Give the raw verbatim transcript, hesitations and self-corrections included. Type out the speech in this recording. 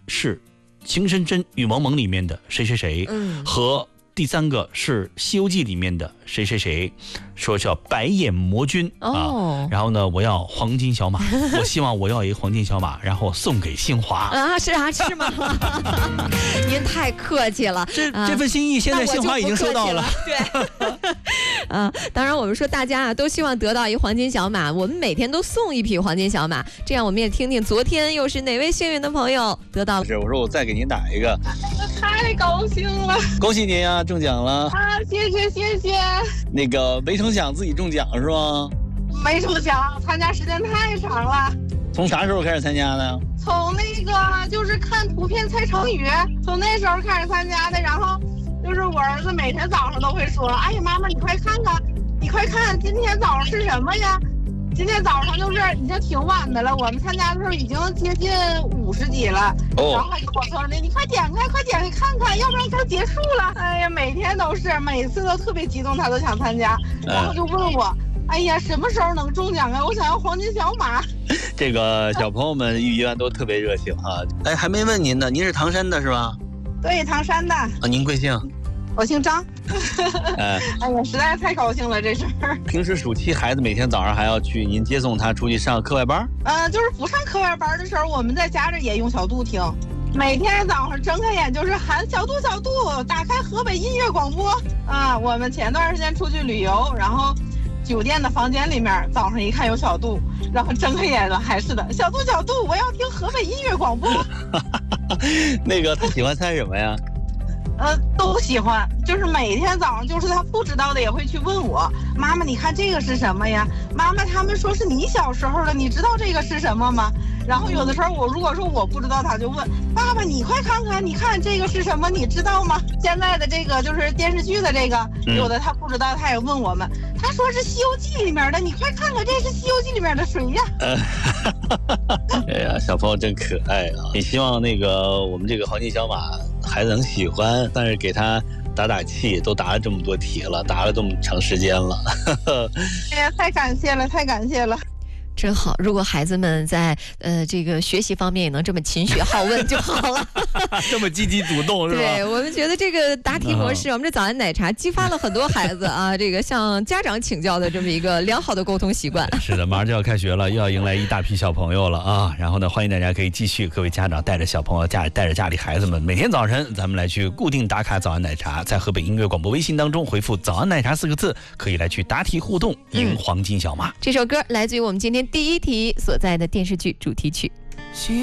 是《情深深雨蒙蒙》里面的谁谁谁， 嗯， 和第三个是《西游记》里面的谁谁谁，说叫白眼魔君、 哦、 啊。然后呢，我要黄金小马，我希望我要一个黄金小马，然后送给新华啊，是啊，是吗？您太客气了， 这、啊、这份心意现在新华已经收到了。 对，啊，当然我们说大家啊都希望得到一黄金小马，我们每天都送一匹黄金小马，这样我们也听听昨天又是哪位幸运的朋友得到了。 是，我说我再给您打一个， 太高兴了， 恭喜您呀、啊，中奖了啊！谢谢谢谢。 那个没成想自己中奖是吗？ 没成想，参加时间太长了。 从啥时候开始参加的？ 从那个就是看图片猜成语，从那时候开始参加的。然后就是我儿子每天早上都会说：“哎呀，妈妈，你快看看，你快看，今天早上是什么呀？”今天早上就是已经挺晚的了，我们参加的时候已经接近五十集了。哦。然后他跟我说：“你你快点开，快点开看看，要不然就结束了。”哎呀，每天都是，每次都特别激动，他都想参加，然后就问我：“哎呀，什么时候能中奖啊？我想要黄金小马。” 这个小朋友们预约都特别热情哈。哎，还没问您呢，您是唐山的是吧？ 对，唐山的。 啊，您贵姓？ 我姓张。 哎， 哎呀，实在是太高兴了，这事儿。 平时暑期孩子每天早上还要去您接送他出去上课外班？ 嗯、呃，就是不上课外班的时候，我们在家这也用小度听。每天早上睁开眼就是喊小度小度，打开河北音乐广播啊。我们前段时间出去旅游，然后酒店的房间里面早上一看有小度，然后睁开眼了还是的，小度小度，我要听河北音乐广播。 那个他喜欢猜什么呀？ 呃，都喜欢，就是每天早上，就是他不知道的也会去问我，妈妈，你看这个是什么呀？妈妈，他们说是你小时候的，你知道这个是什么吗？然后有的时候我如果说我不知道，他就问爸爸，你快看看，你看这个是什么？你知道吗？现在的这个就是电视剧的这个，有的他不知道，他也问我们，他说是《西游记》里面的，你快看看，这是《西游记》里面的谁呀？ 哎呀，小朋友真可爱啊！也希望那个我们这个黄金小马孩子能喜欢，但是给他打打气，都答了这么多题了，答了这么长时间了。 哎呀，太感谢了，太感谢了。 真好，如果孩子们在呃这个学习方面也能这么勤学好问就好了。 这么积极主动是吧？ 对，我们觉得这个答题模式，嗯、我们这早安奶茶激发了很多孩子啊，这个向家长请教的这么一个良好的沟通习惯。 是的，马上就要开学了，又要迎来一大批小朋友了啊！然后呢，欢迎大家可以继续，各位家长带着小朋友家带着家里孩子们，每天早晨咱们来去固定打卡早安奶茶，在河北音乐广播微信当中回复早安奶茶四个字，可以来去答题互动，赢黄金小马。 嗯、这首歌来自于我们今天第一题所在的电视剧主题曲。